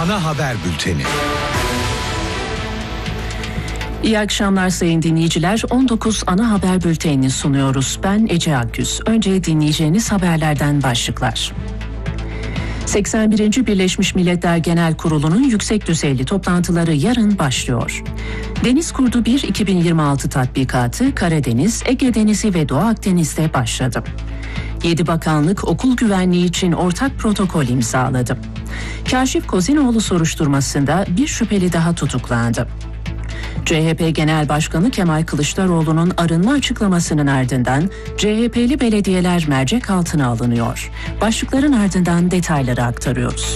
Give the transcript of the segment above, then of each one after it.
ana haber bülteni. İyi akşamlar sayın dinleyiciler. 19 ana haber bültenini sunuyoruz. Ben Ece Akgüz. Önce dinleyeceğiniz haberlerden başlıklar. 81. Birleşmiş Milletler Genel Kurulu'nun yüksek düzeyli toplantıları yarın başlıyor. Deniz Kurdu 1 2026 tatbikatı Karadeniz, Ege Denizi ve Doğu Akdeniz'de başladı. 7 bakanlık okul güvenliği için ortak protokol imzaladı. Kaşif Kozinoğlu soruşturmasında bir şüpheli daha tutuklandı. CHP Genel Başkanı Kemal Kılıçdaroğlu'nun arınma açıklamasının ardından CHP'li belediyeler mercek altına alınıyor. Başlıkların ardından detayları aktarıyoruz.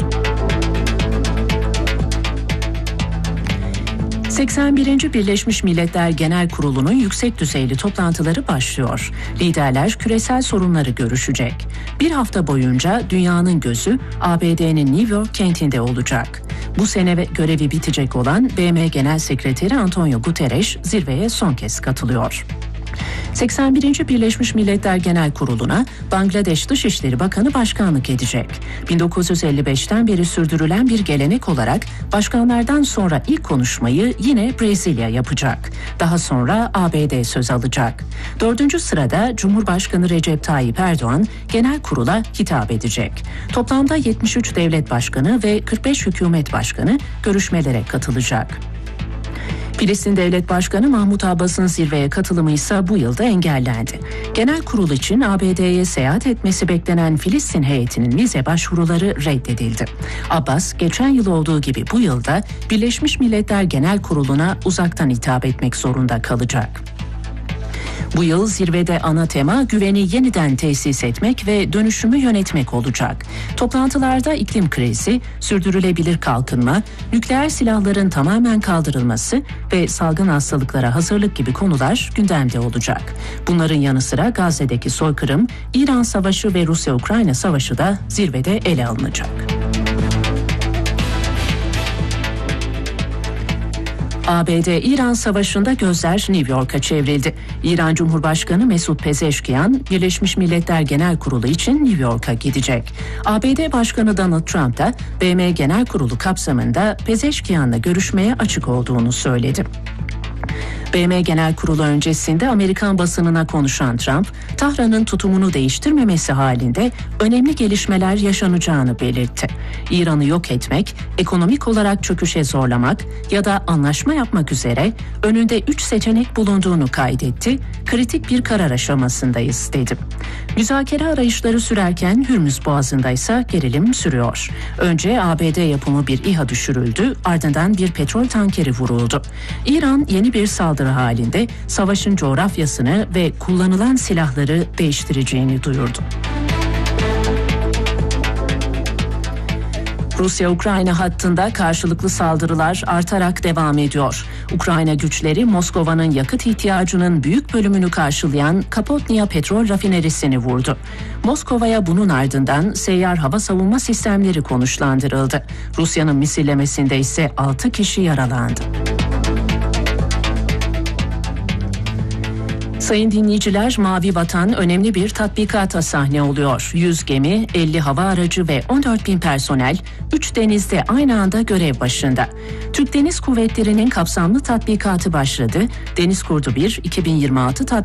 81. Birleşmiş Milletler Genel Kurulu'nun yüksek düzeyli toplantıları başlıyor. Liderler küresel sorunları görüşecek. Bir hafta boyunca dünyanın gözü ABD'nin New York kentinde olacak. Bu sene görevi bitecek olan BM Genel Sekreteri Antonio Guterres zirveye son kez katılıyor. 81. Birleşmiş Milletler Genel Kurulu'na Bangladeş Dışişleri Bakanı başkanlık edecek. 1955'ten beri sürdürülen bir gelenek olarak başkanlardan sonra ilk konuşmayı yine Brezilya yapacak. Daha sonra ABD söz alacak. 4. sırada Cumhurbaşkanı Recep Tayyip Erdoğan genel kurula hitap edecek. Toplamda 73 devlet başkanı ve 45 hükümet başkanı görüşmelere katılacak. Filistin Devlet Başkanı Mahmut Abbas'ın zirveye katılımı ise bu yılda engellendi. Genel kurul için ABD'ye seyahat etmesi beklenen Filistin heyetinin vize başvuruları reddedildi. Abbas, geçen yıl olduğu gibi bu yılda Birleşmiş Milletler Genel Kurulu'na uzaktan hitap etmek zorunda kalacak. Bu yıl zirvede ana tema güveni yeniden tesis etmek ve dönüşümü yönetmek olacak. Toplantılarda iklim krizi, sürdürülebilir kalkınma, nükleer silahların tamamen kaldırılması ve salgın hastalıklara hazırlık gibi konular gündemde olacak. Bunların yanı sıra Gazze'deki soykırım, İran Savaşı ve Rusya-Ukrayna Savaşı da zirvede ele alınacak. ABD-İran Savaşı'nda gözler New York'a çevrildi. İran Cumhurbaşkanı Mesut Pezeşkiyan, Birleşmiş Milletler Genel Kurulu için New York'a gidecek. ABD Başkanı Donald Trump da BM Genel Kurulu kapsamında Pezeşkiyan'la görüşmeye açık olduğunu söyledi. BM Genel Kurulu öncesinde Amerikan basınına konuşan Trump, Tahran'ın tutumunu değiştirmemesi halinde önemli gelişmeler yaşanacağını belirtti. İran'ı yok etmek, ekonomik olarak çöküşe zorlamak ya da anlaşma yapmak üzere önünde 3 seçenek bulunduğunu kaydetti. Kritik bir karar aşamasındayız dedi. Müzakere arayışları sürerken Hürmüz Boğazı'nda ise gerilim sürüyor. Önce ABD yapımı bir İHA düşürüldü, ardından bir petrol tankeri vuruldu. İran yeni bir saldırı halinde savaşın coğrafyasını ve kullanılan silahları değiştireceğini duyurdu. Rusya-Ukrayna hattında karşılıklı saldırılar artarak devam ediyor. Ukrayna güçleri Moskova'nın yakıt ihtiyacının büyük bölümünü karşılayan Kapotnia petrol rafinerisini vurdu. Moskova'ya bunun ardından seyyar hava savunma sistemleri konuşlandırıldı. Rusya'nın misillemesinde ise 6 kişi yaralandı. Sayın dinleyiciler, Mavi Vatan önemli bir tatbikata sahne oluyor. 100 gemi, 50 hava aracı ve 14.000 personel 3 denizde aynı anda görev başında. Türk Deniz Kuvvetleri'nin kapsamlı tatbikatı başladı. Deniz Kurdu 1 2026